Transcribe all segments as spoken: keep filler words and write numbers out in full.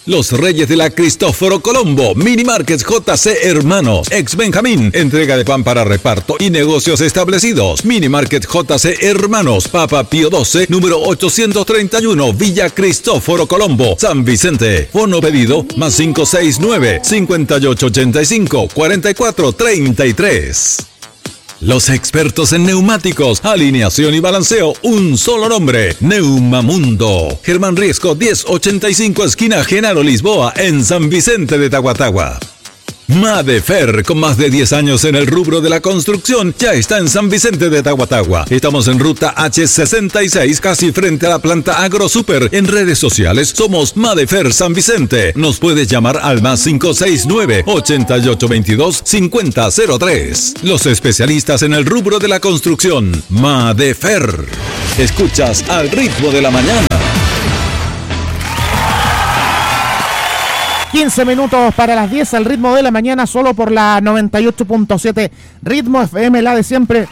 Los Reyes de la Cristóforo Colombo, Mini Markets J C Hermanos, Ex Benjamín, entrega de pan para reparto y negocios establecidos. Mini Market J C Hermanos, Papa Pío doce, número ochocientos treinta y uno, Villa Cristóforo Colombo, San Vicente. Fono pedido más cinco seis nueve, cinco ocho ocho cinco, cuatro cuatro tres tres. Los expertos en neumáticos, alineación y balanceo, un solo nombre, Neumamundo. Germán Riesco diez ochenta y cinco, esquina Genaro Lisboa, en San Vicente de Tahuatahua. Madefer, con más de diez años en el rubro de la construcción, ya está en San Vicente de Tahuatahua. Estamos en ruta H sesenta y seis, casi frente a la planta AgroSuper. En redes sociales somos Madefer San Vicente. Nos puedes llamar al más cinco seis nueve, ocho ocho dos dos, cinco cero cero tres. Los especialistas en el rubro de la construcción, Madefer. Escuchas Al Ritmo de la Mañana. quince minutos para las diez, al ritmo de la mañana, solo por la noventa y ocho punto siete Ritmo F M, la de siempre,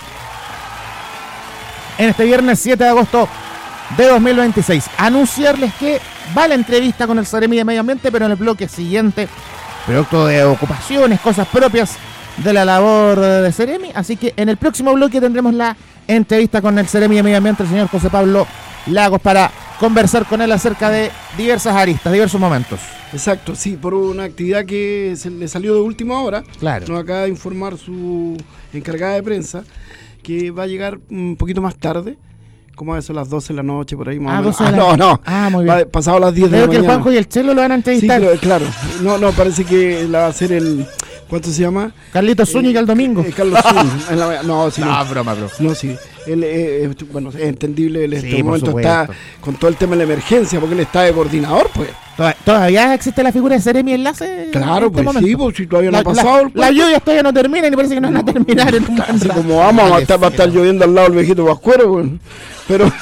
en este viernes siete de agosto de dos mil veintiséis. Anunciarles que va la entrevista con el Seremi de Medio Ambiente, pero en el bloque siguiente, producto de ocupaciones, cosas propias de la labor de Seremi, así que en el próximo bloque tendremos la entrevista con el Seremi de Medio Ambiente, el señor José Pablo Lagos, para conversar con él acerca de diversas aristas, diversos momentos. Exacto, sí, por una actividad que se le salió de última hora. Claro. Nos acaba de informar su encargada de prensa que va a llegar un poquito más tarde, como a eso las doce de la noche, por ahí más ah, o menos. Ah, la... no, no, ah, muy bien. Va, pasado las diez de Creo la que mañana. el Juanjo y el Chelo lo van a entrevistar. Sí, claro, no, no, parece que la va a hacer el... ¿Cuánto se llama? Carlitos Zúñiga eh, el domingo. Eh, Carlos Zúñiga. No, sí, no, no, broma, bro. No, sí. Él, eh, bueno, es entendible, en este sí, momento está con todo el tema de la emergencia, porque él está de coordinador, pues. ¿Todavía existe la figura de Seremi Enlace? Claro, este pues momento? Sí, pues si todavía no la, ha pasado. La, la lluvia todavía no termina y parece que no van a terminar en un Así como vamos, va a estar, va a estar lloviendo al lado del viejito Pascuero, pues. Pero,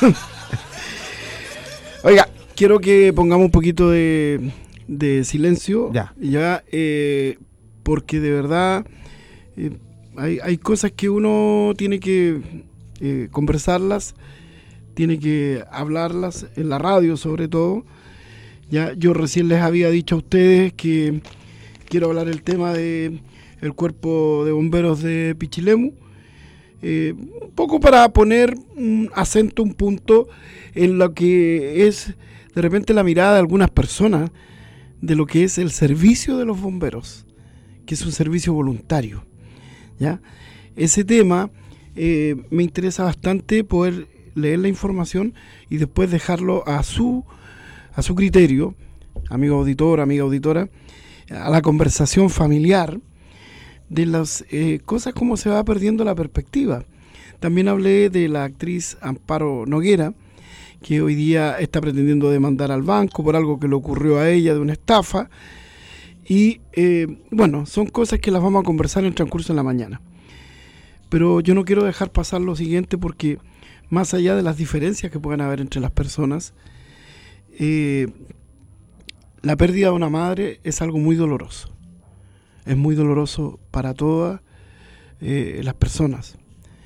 oiga, quiero que pongamos un poquito de, de silencio. Ya. Ya, eh, porque de verdad eh, hay, hay cosas que uno tiene que eh, conversarlas, tiene que hablarlas en la radio sobre todo. Ya, yo recién les había dicho a ustedes que quiero hablar el tema de el cuerpo de bomberos de Pichilemu, eh, un poco para poner un acento, un punto en lo que es de repente la mirada de algunas personas de lo que es el servicio de los bomberos, que es un servicio voluntario. ¿Ya? Ese tema eh, me interesa bastante poder leer la información y después dejarlo a su a su criterio, amigo auditor, amiga auditora, a la conversación familiar de las eh, cosas, como se va perdiendo la perspectiva. También hablé de la actriz Amparo Noguera, que hoy día está pretendiendo demandar al banco por algo que le ocurrió a ella de una estafa. Y eh, bueno, son cosas que las vamos a conversar en el transcurso de la mañana. Pero yo no quiero dejar pasar lo siguiente, porque más allá de las diferencias que puedan haber entre las personas, eh, la pérdida de una madre es algo muy doloroso. Es muy doloroso para todas eh, las personas.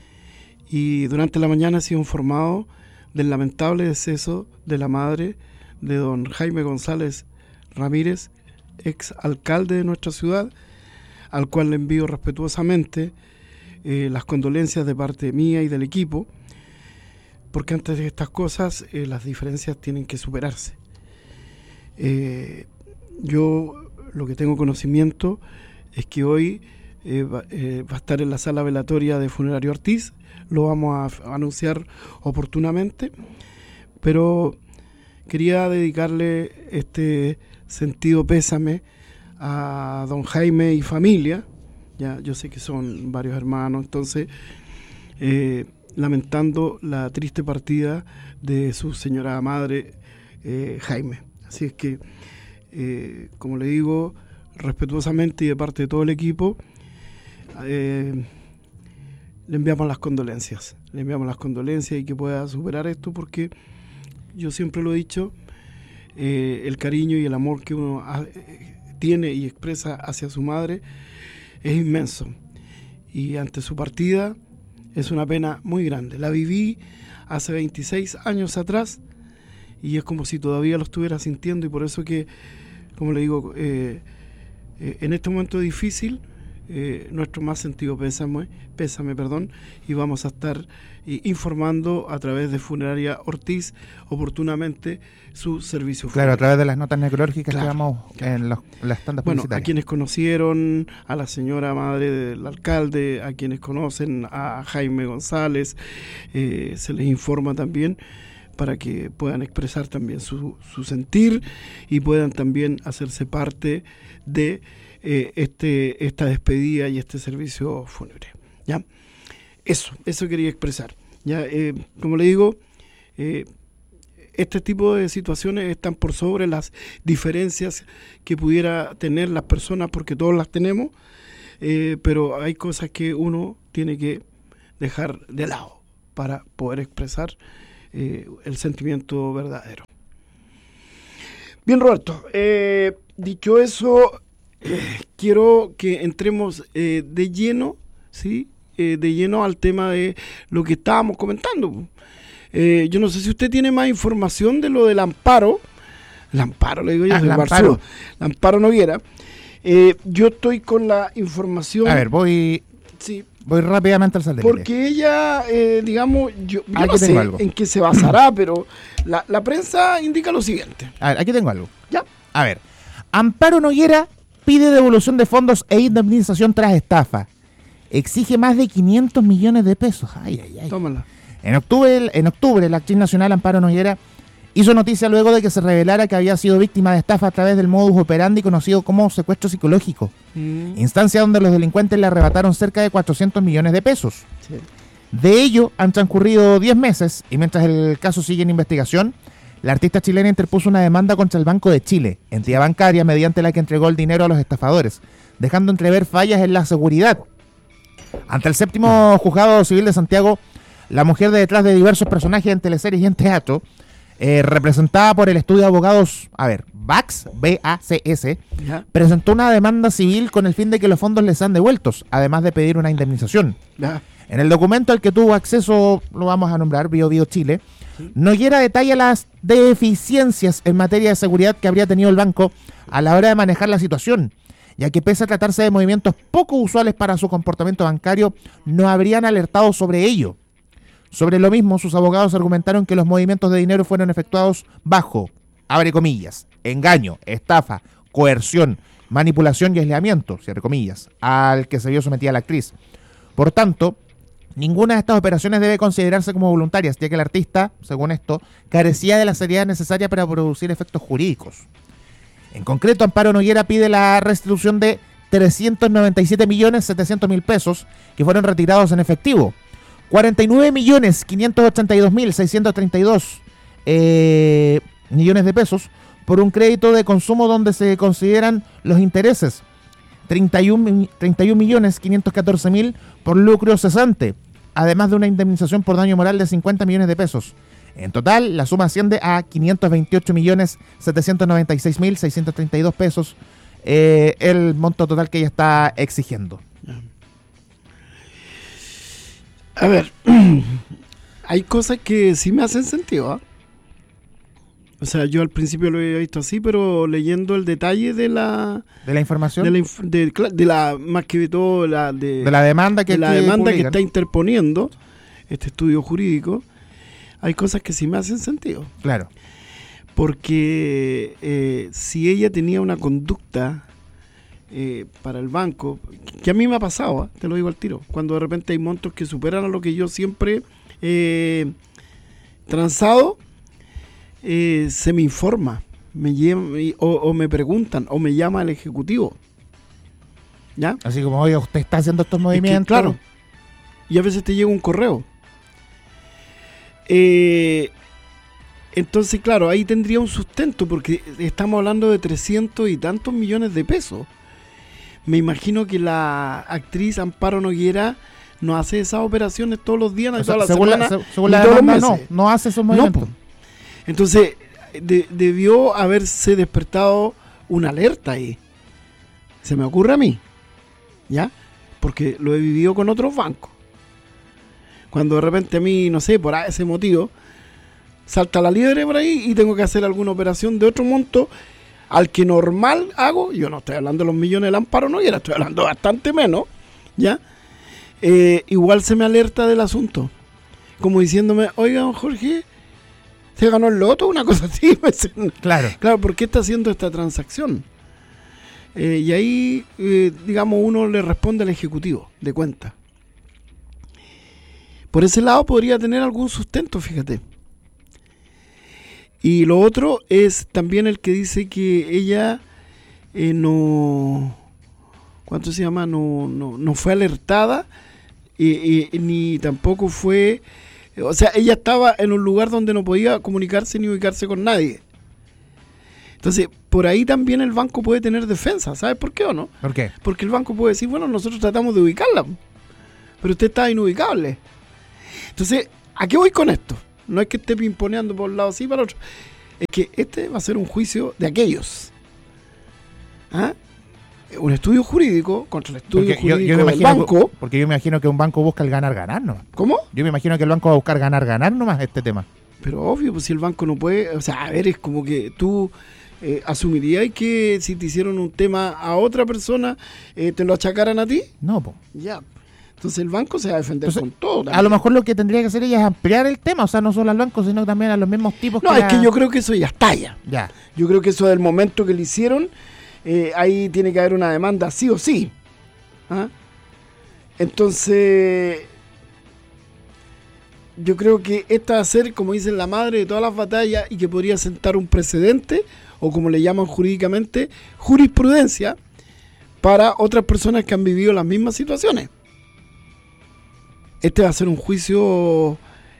Y durante la mañana he sido informado del lamentable deceso de la madre de don Jaime González Ramírez, ex alcalde de nuestra ciudad, al cual le envío respetuosamente eh, las condolencias de parte mía y del equipo, porque antes de estas cosas eh, las diferencias tienen que superarse. Eh, yo lo que tengo conocimiento es que hoy eh, va, eh, va a estar en la sala velatoria de Funerario Ortiz, lo vamos a, a anunciar oportunamente, pero quería dedicarle este sentido pésame a don Jaime y familia. Ya, yo sé que son varios hermanos, entonces eh, lamentando la triste partida de su señora madre eh, Jaime. Así es que, eh, como le digo, respetuosamente y de parte de todo el equipo, eh, le enviamos las condolencias, le enviamos las condolencias y que pueda superar esto, porque yo siempre lo he dicho, eh, el cariño y el amor que uno ha, eh, tiene y expresa hacia su madre es inmenso, y ante su partida es una pena muy grande. La viví hace veintiséis años atrás y es como si todavía lo estuviera sintiendo, y por eso que como le digo, eh, eh, en este momento difícil, eh, nuestro más sentido pésame, pésame, perdón, y vamos a estar eh, informando a través de Funeraria Ortiz oportunamente su servicio funerario. Claro, a través de las notas necrológicas Claro, que vamos claro. en los, las tandas Bueno, publicitarias. a quienes conocieron, a la señora madre del alcalde, a quienes conocen, a Jaime González, eh, se les informa también para que puedan expresar también su, su sentir y puedan también hacerse parte de eh, este esta despedida y este servicio fúnebre. ¿Ya? Eso, eso quería expresar. Ya, eh, como le digo, eh, este tipo de situaciones están por sobre las diferencias que pudiera tener las personas, porque todos las tenemos, eh, pero hay cosas que uno tiene que dejar de lado para poder expresar eh, el sentimiento verdadero. Bien, Roberto, eh, dicho eso, eh, quiero que entremos eh, de lleno, ¿sí? Eh, de lleno al tema de lo que estábamos comentando. Eh, yo no sé si usted tiene más información de lo del amparo. El amparo, le digo yo, Ah, del el Barzú. amparo. El amparo Noguera. Eh, yo estoy con la información. A ver, voy, Sí, voy rápidamente al satélite. porque ella, eh, digamos, yo, yo Aquí no sé tengo algo. en qué se basará, pero la, la prensa indica lo siguiente. A ver, aquí tengo algo. ¿Ya? A ver, Amparo Noguera pide devolución de fondos e indemnización tras estafa. Exige más de quinientos millones de pesos. Ay, ay, ay. Tómala. En octubre, en octubre, la actriz nacional Amparo Noguera hizo noticia luego de que se revelara que había sido víctima de estafa a través del modus operandi conocido como secuestro psicológico, Mm, instancia donde los delincuentes le arrebataron cerca de cuatrocientos millones de pesos. sí. De ello han transcurrido diez meses y mientras el caso sigue en investigación, la artista chilena interpuso una demanda contra el Banco de Chile, entidad bancaria mediante la que entregó el dinero a los estafadores, dejando entrever fallas en la seguridad. Ante el séptimo juzgado civil de Santiago, la mujer de detrás de diversos personajes en teleseries y en teatro, eh, representada por el estudio de abogados, a ver, Bax, B A C S, ¿Ya? presentó una demanda civil con el fin de que los fondos les sean devueltos, además de pedir una indemnización. ¿Ya? En el documento al que tuvo acceso, lo vamos a nombrar, Bio Bio Chile, Noguera detalla las deficiencias en materia de seguridad que habría tenido el banco a la hora de manejar la situación, ya que pese a tratarse de movimientos poco usuales para su comportamiento bancario, no habrían alertado sobre ello. Sobre lo mismo, sus abogados argumentaron que los movimientos de dinero fueron efectuados bajo, abre comillas, engaño, estafa, coerción, manipulación y aislamiento, cierre comillas, al que se vio sometida la actriz. Por tanto, ninguna de estas operaciones debe considerarse como voluntarias, ya que el artista, según esto, carecía de la seriedad necesaria para producir efectos jurídicos. En concreto, Amparo Noguera pide la restitución de trescientos noventa y siete millones setecientos mil pesos que fueron retirados en efectivo, cuarenta y nueve millones quinientos ochenta y dos mil seiscientos treinta y dos eh, millones de pesos por un crédito de consumo donde se consideran los intereses, treinta y un millones quinientos catorce mil por lucro cesante, además de una indemnización por daño moral de cincuenta millones de pesos. En total, la suma asciende a quinientos veintiocho millones setecientos noventa y seis mil seiscientos treinta y dos pesos, eh, el monto total que ella está exigiendo. A ver, hay cosas que sí me hacen sentido, ¿eh? O sea, yo al principio lo había visto así, pero leyendo el detalle de la ¿De la información? de la, inf- de, cla- de la más que de todo la de, de la demanda que, de la que demanda que publican. está interponiendo este estudio jurídico, hay cosas que sí me hacen sentido, Claro. porque eh, si ella tenía una conducta eh, para el banco, que a mí me ha pasado, ¿eh? Te lo digo al tiro, cuando de repente hay montos que superan a lo que yo siempre he eh, transado, eh, se me informa, me llama, o, o me preguntan, o me llama el ejecutivo, ¿ya? Así como, oye, usted está haciendo estos Es que, movimientos. claro, y a veces te llega un correo. Eh, entonces, claro, ahí tendría un sustento, porque estamos hablando de trescientos y tantos millones de pesos. Me imagino que la actriz Amparo Noguera no hace esas operaciones todos los días, no O sea, todas las según la, semanas, se- según ni la todos los demanda, no, meses. no hace esos No, movimientos. po. Entonces, de- debió haberse despertado una alerta ahí. Se me ocurre a mí, ¿ya? Porque lo he vivido con otros bancos. Cuando de repente a mí, no sé, por ese motivo, salta la liebre por ahí y tengo que hacer alguna operación de otro monto al que normal hago, yo no estoy hablando de los millones del Amparo Noguera, estoy hablando bastante menos, ¿ya? Eh, igual se me alerta del asunto, como diciéndome, oiga, don Jorge, ¿se ganó el loto? Una cosa así. Claro. Claro, ¿por qué está haciendo esta transacción? Eh, y ahí, eh, digamos, uno le responde al ejecutivo de cuenta. Por ese lado podría tener algún sustento, fíjate. Y lo otro es también el que dice que ella eh, no... ¿Cuánto se llama? No, no, no fue alertada, eh, eh, ni tampoco fue... O sea, ella estaba en un lugar donde no podía comunicarse ni ubicarse con nadie. Entonces, por ahí también el banco puede tener defensa. ¿Sabes por qué o no? ¿Por qué? Porque el banco puede decir, bueno, nosotros tratamos de ubicarla, pero usted está inubicable. Entonces, ¿a qué voy con esto? No es que esté pimponeando por un lado así para otro. Es que este va a ser un juicio de aquellos. ¿Ah? Un estudio jurídico contra el estudio porque yo, jurídico yo me del imagino banco. Que, porque yo me imagino que un banco busca el ganar-ganar nomás. ¿Cómo? Yo me imagino que el banco va a buscar ganar-ganar nomás este tema. Pero obvio, pues si el banco no puede... O sea, a ver, es como que tú eh, asumirías que si te hicieron un tema a otra persona, eh, te lo achacaran a ti. No, po. Ya. Entonces el banco se va a defender Entonces, con todo. También. A lo mejor lo que tendría que hacer ella es ampliar el tema, o sea, no solo al banco, sino también a los mismos tipos. No, que es la... que yo creo que eso ya está ya. Ya. Yo creo que eso del momento que le hicieron, eh, ahí tiene que haber una demanda sí o sí. ¿Ah? Entonces, yo creo que esta va a ser, como dicen, la madre de todas las batallas y que podría sentar un precedente, o como le llaman jurídicamente, jurisprudencia, para otras personas que han vivido las mismas situaciones. Este va a ser un juicio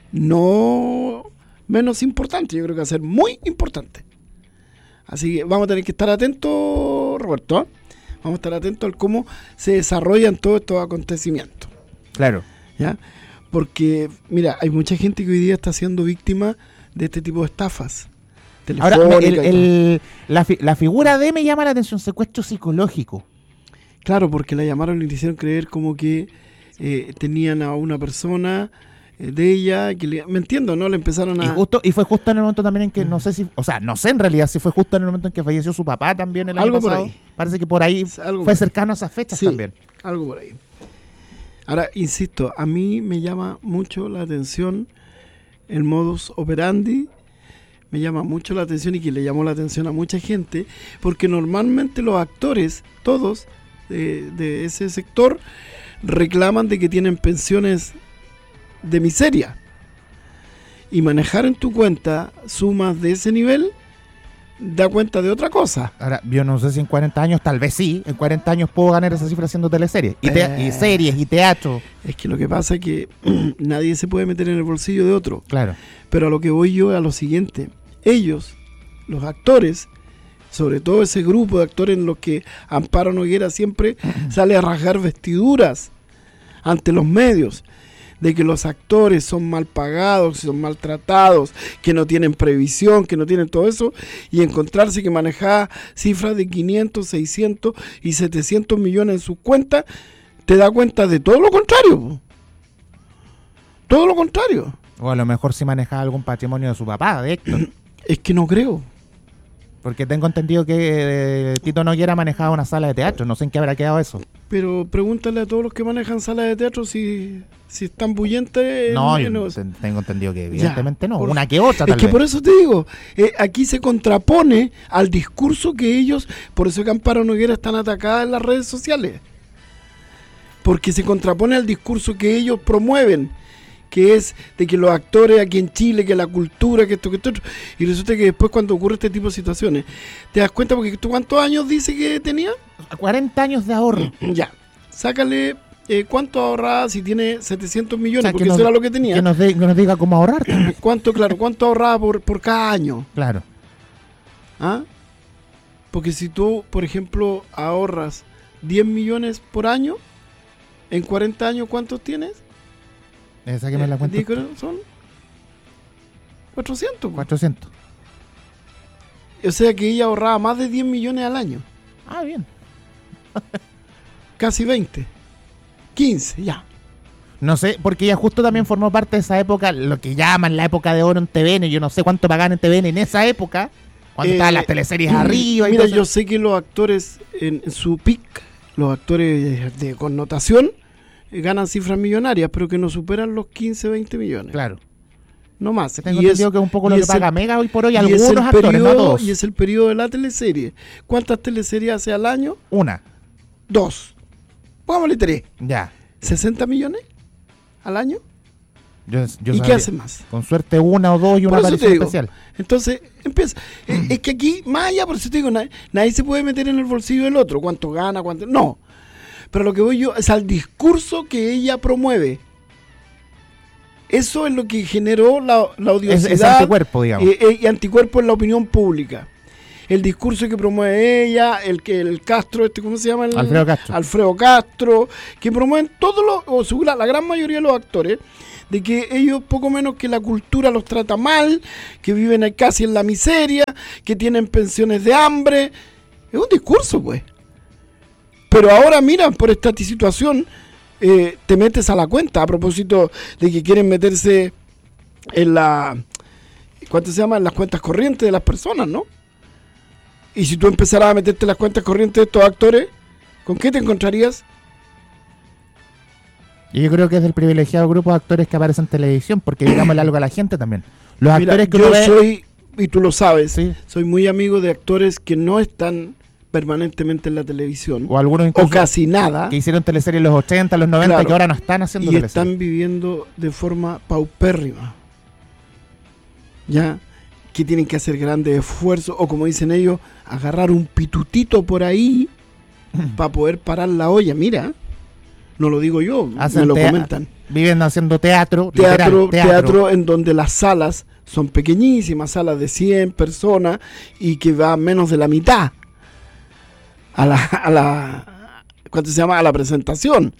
no menos importante, yo creo que va a ser muy importante. Así que vamos a tener que estar atentos, Roberto, ¿eh? Vamos a estar atentos al cómo se desarrollan todos estos acontecimientos. Claro. ¿Ya? Porque, mira, hay mucha gente que hoy día está siendo víctima de este tipo de estafas. Ahora, el, el, la, fi, la figura de me llama la atención, secuestro psicológico. Claro, porque la llamaron y le hicieron creer como que eh, tenían a una persona eh, de ella, que le, me entiendo, ¿no? Le empezaron a... Y, justo, y fue justo en el momento también en que, no sé si, o sea, no sé en realidad si fue justo en el momento en que falleció su papá también el año algo pasado. Por ahí. Parece que por ahí algo fue cercano a esas fechas sí, también. Algo por ahí. Ahora, insisto, a mí me llama mucho la atención el modus operandi, me llama mucho la atención y que le llamó la atención a mucha gente, porque normalmente los actores, todos de, de ese sector, reclaman de que tienen pensiones de miseria. Y manejar en tu cuenta sumas de ese nivel da cuenta de otra cosa. Ahora, yo no sé si en cuarenta años, tal vez sí, en cuarenta años puedo ganar esa cifra haciendo teleseries, y, te eh, y series, y teatro. Es que lo que pasa es que nadie se puede meter en el bolsillo de otro. Claro. Pero a lo que voy yo es a lo siguiente. Ellos, los actores, sobre todo ese grupo de actores en los que Amparo Noguera siempre sale a rasgar vestiduras ante los medios, de que los actores son mal pagados, son maltratados, que no tienen previsión, que no tienen todo eso, y encontrarse que manejaba cifras de quinientos, seiscientos y setecientos millones en sus cuentas, te da cuenta de todo lo contrario. Todo lo contrario. O a lo mejor si manejaba algún patrimonio de su papá, de Héctor. Es que no creo. Porque tengo entendido que eh, Tito Noguera manejaba una sala de teatro, no sé en qué habrá quedado eso. Pero pregúntale a todos los que manejan salas de teatro si, si están bullentes. No, en, yo en, tengo entendido que evidentemente ya, no, por, una que otra tal Es que vez. por eso te digo, eh, aquí se contrapone al discurso que ellos, por eso que Amparo Noguera están atacadas en las redes sociales. Porque se contrapone al discurso que ellos promueven, que es de que los actores aquí en Chile, que la cultura, que esto, que esto, y resulta que después cuando ocurre este tipo de situaciones, te das cuenta, porque tú ¿cuántos años dice que tenía? cuarenta años de ahorro. Ya, sácale eh, cuánto ahorraba si tiene setecientos millones, O sea, porque nos, eso era lo que tenía. Que nos, de, que nos diga cómo ahorrar. ¿Cuánto, claro, cuánto ahorraba por, por cada año? Claro. ¿Ah? Porque si tú, por ejemplo, ahorras diez millones por año, en cuarenta años, ¿cuántos tienes? Eh, sáqueme eh, la cuenta. Son cuatrocientos. cuatrocientos. O sea que ella ahorraba más de diez millones al año. Ah, bien. Casi veinte. quince, ya. No sé, porque ella justo también formó parte de esa época, lo que llaman la época de oro en T V N. Yo no sé cuánto pagaban en T V N en esa época, Cuando Eh, estaban las teleseries arriba. Mira, y todo yo eso. sé que los actores en, en su pic, los actores de connotación, eh, ganan cifras millonarias, pero que no superan los quince, veinte millones. Claro. No más. Que tengo Y entendido es- que es un poco y lo que es el- paga Mega hoy por hoy y algunos es el actores, no periodo- todos. Y es el periodo de la teleserie. ¿Cuántas teleseries hace al año? Una. Dos. Pongámosle tres. Ya. ¿sesenta millones al año? Yo, yo ¿Y sabría. qué hace más? Con suerte una o dos y una Por eso te aparición digo. especial. Entonces, empieza. Eh, Es que aquí, más allá, por eso te digo, nadie, nadie se puede meter en el bolsillo del otro. ¿Cuánto gana? ¿Cuánto? No. Pero lo que voy yo es al discurso que ella promueve. Eso es lo que generó la, la Es, odiosidad es anticuerpo, digamos. eh, eh, y anticuerpo en la opinión pública. El discurso que promueve ella, el que el Castro, este, ¿cómo se llama? El, Alfredo Castro. Alfredo Castro, que promueven todos los, o su- la, la gran mayoría de los actores, de que ellos poco menos que la cultura los trata mal, que viven ahí casi en la miseria, que tienen pensiones de hambre. Es un discurso, pues. Pero ahora, mira, por esta situación, eh, te metes a la cuenta, a propósito de que quieren meterse en la, ¿cuánto se llama? En las cuentas corrientes de las personas, ¿no? Y si tú empezaras a meterte en las cuentas corrientes de estos actores, ¿con qué te encontrarías? Y yo creo que es del privilegiado grupo de actores que aparecen en televisión, porque digámosle algo a la gente también. Los Mira, actores que yo uno ve, soy, y tú lo sabes, Sí. soy muy amigo de actores que no están permanentemente en la televisión, o algunos o incluso casi nada, que hicieron teleseries en los ochenta, los noventa, Claro. que ahora no están haciendo y teleseries. están viviendo de forma paupérrima. ¿Ya? Que tienen que hacer grandes esfuerzos, o como dicen ellos, agarrar un pitutito por ahí para poder parar la olla. Mira, no lo digo yo, Hacen me lo tea- comentan. Viven haciendo teatro, Teatro, literal, teatro en donde las salas son pequeñísimas, salas de cien personas y que va menos de la mitad a la, a la ¿cuánto se llama? A la presentación.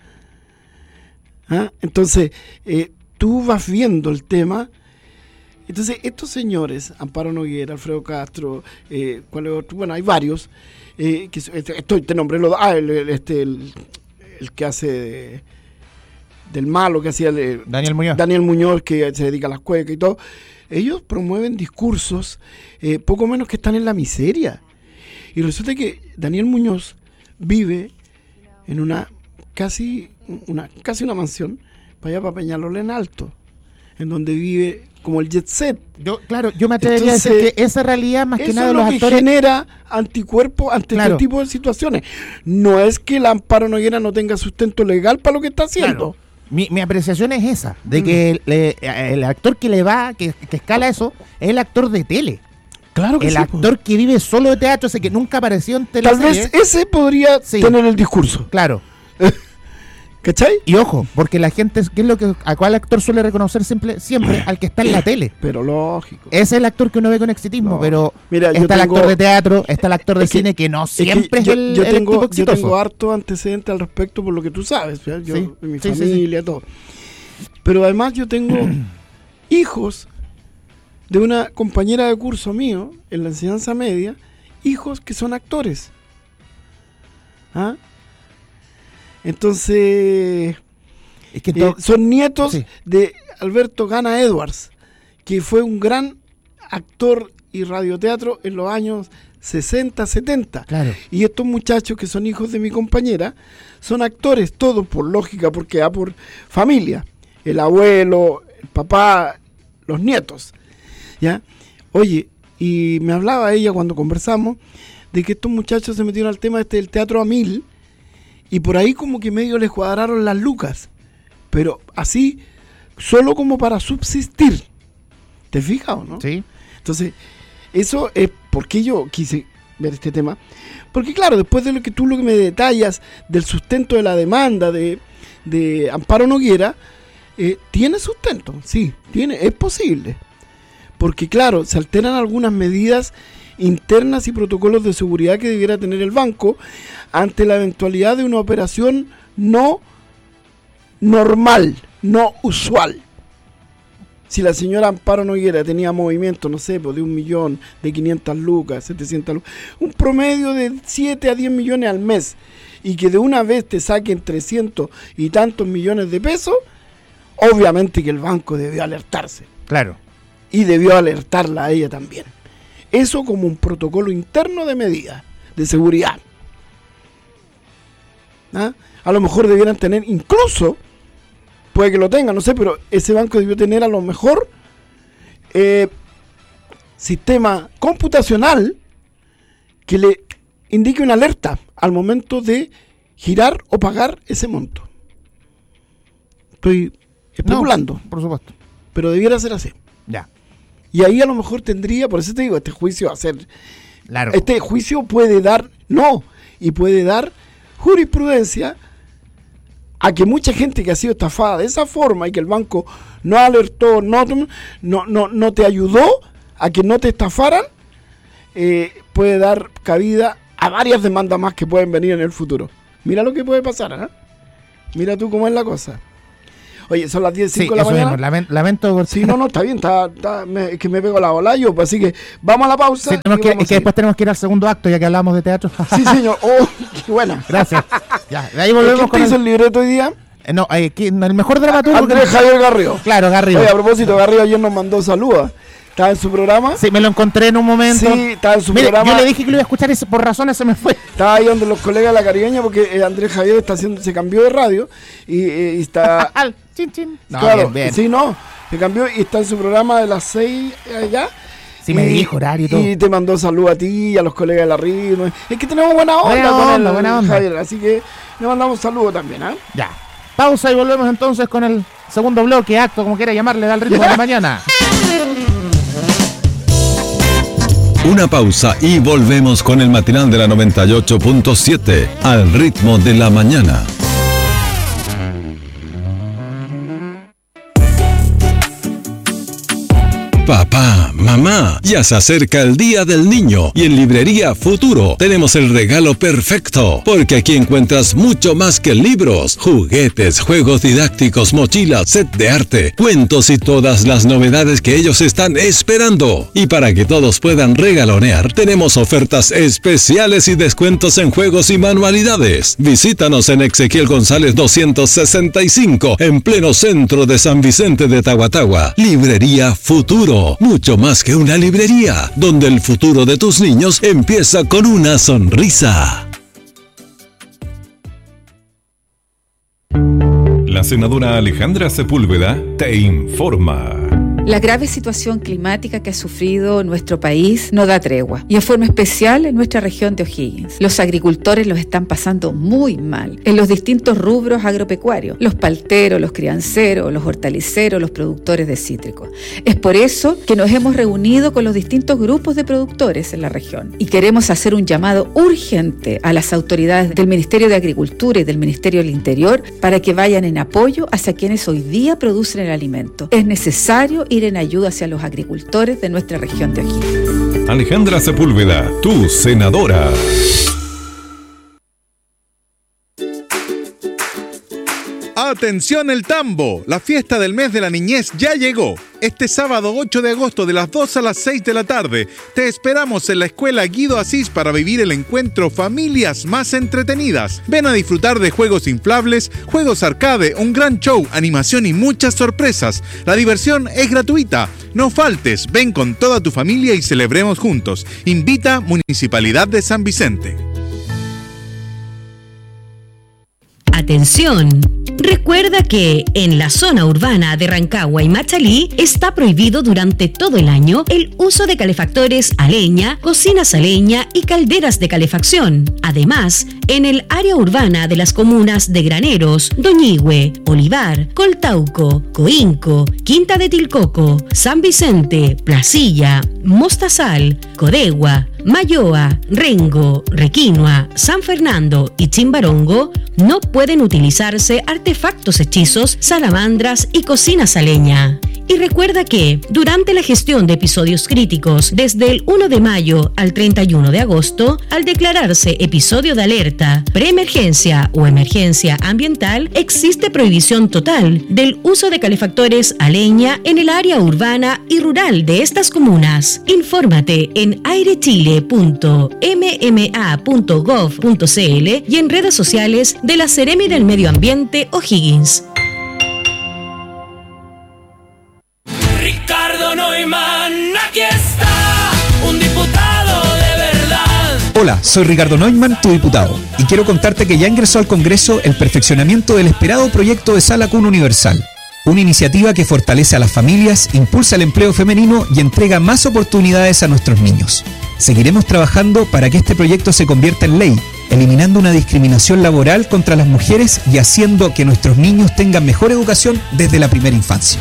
¿Ah? Entonces, eh, tú vas viendo el tema. Entonces, estos señores, Amparo Noguera, Alfredo Castro, eh, ¿cuál es otro? Bueno, hay varios. Eh, que, este, estoy, te nombré los. Ah, el, el- este, el, el que hace de- del malo, que hacía el, Daniel Muñoz. Daniel Muñoz, que se dedica a las cuecas y todo. Ellos promueven discursos eh, poco menos que están en la miseria. Y resulta que Daniel Muñoz vive en una casi una casi una mansión para allá para Peñalolén en Alto, en donde vive como el jet set. Yo, claro, yo me atrevería Entonces, a decir que esa realidad más que Eso nada es de lo los que actores. genera anticuerpos ante Claro. este tipo de situaciones. No es que el Amparo Noguera no tenga sustento legal para lo que está haciendo. Claro. Mi, mi apreciación es esa, de Mm. que el, eh, el actor que le va, que, que escala eso, es el actor de tele. Claro que El sí, actor que vive solo de teatro, ese que nunca apareció en pues. Tal teleserie. vez ese podría Sí. tener el discurso. Claro. ¿Cachai? Y ojo, porque la gente, ¿qué es lo que a cuál actor suele reconocer siempre? Siempre al que está en la tele. Pero lógico. Ese es el actor que uno ve con exitismo, No. pero Mira, yo está el tengo- actor de teatro, está el actor de Es que- cine que no Es que siempre es, yo, el, yo el tengo, tipo yo exitoso. tengo harto antecedente al respecto por lo que tú sabes, ¿ya? Yo, Sí, mi sí, sí, familia, todo. Pero además yo tengo hijos de una compañera de curso mío en la enseñanza media, hijos que son actores. ¿Ah? Entonces, Es que eh, to- son nietos Sí. de Alberto Gana Edwards, que fue un gran actor y radioteatro en los años sesenta, setenta. claro. Y estos muchachos que son hijos de mi compañera son actores, todos por lógica, porque va por familia. El abuelo, el papá, los nietos. ¿Ya? Oye, y me hablaba ella cuando conversamos de que estos muchachos se metieron al tema este del teatro a mil y por ahí como que medio les cuadraron las lucas. Pero así, solo como para subsistir. ¿Te fijas o no? Sí. Entonces, eso es porque yo quise ver este tema. Porque claro, después de lo que tú lo que me detallas del sustento de la demanda de, de Amparo Noguera, eh, tiene sustento, sí, tiene, es posible. Porque claro, se alteran algunas medidas internas y protocolos de seguridad que debiera tener el banco ante la eventualidad de una operación no normal, no usual. Si la señora Amparo Noguera tenía movimiento, no sé, pues de un millón, de quinientas lucas, setecientas lucas, un promedio de siete a diez millones al mes, y que de una vez te saquen trescientos y tantos millones de pesos, obviamente que el banco debió alertarse. Claro. Y debió alertarla a ella también. eso como un protocolo interno de medida de seguridad. ¿Ah? A lo mejor debieran tener incluso, puede que lo tengan, no sé, pero ese banco debió tener a lo mejor eh, sistema computacional que le indique una alerta al momento de girar o pagar ese monto. Estoy especulando. No, por supuesto. Pero debiera ser así. Ya. Y ahí a lo mejor tendría, por eso te digo, este juicio va a ser Largo. Este juicio puede dar, no, y puede dar jurisprudencia a que mucha gente que ha sido estafada de esa forma y que el banco no alertó, no, no, no, no te ayudó a que no te estafaran, eh, puede dar cabida a varias demandas más que pueden venir en el futuro. Mira lo que puede pasar, ¿eh? Mira tú cómo es la cosa. Oye, son las diez y cinco sí, de la mañana. Mismo. Lamento, lamento Sí, no, no, está bien, está, está, me, es que me pego la bola yo, pues, así que vamos a la pausa. Sí, tenemos que, que después tenemos que ir al segundo acto, ya que hablamos de teatro. Sí, señor. Oh, qué buena. Gracias. Ya, de ahí volvemos ¿Quién con te hizo el... el libreto hoy día? Eh, no, eh, ¿quién? El mejor dramaturgo. Andrés que... Javier Garrido. Claro, Garrido. Oye, a propósito, Garrido ayer nos mandó saludos. Estaba en su programa. Sí, me lo encontré en un momento. Sí, estaba en su Mire, programa. yo le dije que lo iba a escuchar y por razones se me fue. Estaba ahí donde los colegas de la Caribeña porque eh, Andrés Javier está haciendo, se cambió de radio y, eh, y está... chin, chin. No, claro, bien, bien. sí, no, se cambió y está en su programa de las seis allá. Sí, y, me dijo horario y todo. Y te mandó salud a ti y a los colegas de la ritmo. Es que tenemos buena onda Buena con onda, el buena onda. Javier, así que le mandamos saludos también, ¿eh? Ya. Pausa y volvemos entonces con el segundo bloque, acto, como quiera llamarle, da el ritmo de la mañana. Una pausa y volvemos con el matinal de la noventa y ocho punto siete, al ritmo de la mañana. Papá, mamá, ya se acerca el Día del Niño y en Librería Futuro tenemos el regalo perfecto, porque aquí encuentras mucho más que libros, juguetes, juegos didácticos, mochilas, set de arte, cuentos y todas las novedades que ellos están esperando. Y para que todos puedan regalonear, tenemos ofertas especiales y descuentos en juegos y manualidades. Visítanos en Ezequiel González doscientos sesenta y cinco, en pleno centro de San Vicente de Tahuatahua. Librería Futuro. Mucho más que una librería, donde el futuro de tus niños empieza con una sonrisa. La senadora Alejandra Sepúlveda te informa. La grave situación climática que ha sufrido nuestro país no da tregua, y en forma especial en nuestra región de O'Higgins. Los agricultores los están pasando muy mal en los distintos rubros agropecuarios, los palteros, los crianceros, los hortaliceros, los productores de cítricos. Es por eso que nos hemos reunido con los distintos grupos de productores en la región y queremos hacer un llamado urgente a las autoridades del Ministerio de Agricultura y del Ministerio del Interior para que vayan en apoyo hacia quienes hoy día producen el alimento. Es necesario ir en ayuda hacia los agricultores de nuestra región de O'Higgins. Alejandra Sepúlveda, tu senadora. Atención el tambo, la fiesta del mes de la niñez ya llegó. Este sábado ocho de agosto de las dos a las seis de la tarde te esperamos en la escuela Guido Asís para vivir el encuentro Familias Más Entretenidas. Ven a disfrutar de juegos inflables, juegos arcade, un gran show, animación y muchas sorpresas. La diversión es gratuita. No faltes, ven con toda tu familia y celebremos juntos. Invita Municipalidad de San Vicente. Atención. Recuerda que en la zona urbana de Rancagua y Machalí está prohibido durante todo el año el uso de calefactores a leña, cocinas a leña y calderas de calefacción. Además, en el área urbana de las comunas de Graneros, Doñihue, Olivar, Coltauco, Coinco, Quinta de Tilcoco, San Vicente, Placilla, Mostazal, Codegua, Mayoa, Rengo, Requinoa, San Fernando y Chimbarongo no pueden utilizarse artefactos hechizos, salamandras y cocinas a leña. Y recuerda que, durante la gestión de episodios críticos, desde el primero de mayo al treinta y uno de agosto, al declararse episodio de alerta, preemergencia o emergencia ambiental, existe prohibición total del uso de calefactores a leña en el área urbana y rural de estas comunas. Infórmate en airechile punto m m a punto gov punto c l y en redes sociales de la Seremi del Medio Ambiente O'Higgins. Ricardo Neumann, aquí está, un diputado Hola, soy Ricardo Neumann, tu diputado, y quiero contarte que ya ingresó al Congreso el perfeccionamiento del esperado proyecto de Sala Cuna Universal, una iniciativa que fortalece a las familias, impulsa el empleo femenino y entrega más oportunidades a nuestros niños. Seguiremos trabajando para que este proyecto se convierta en ley, eliminando una discriminación laboral contra las mujeres y haciendo que nuestros niños tengan mejor educación desde la primera infancia.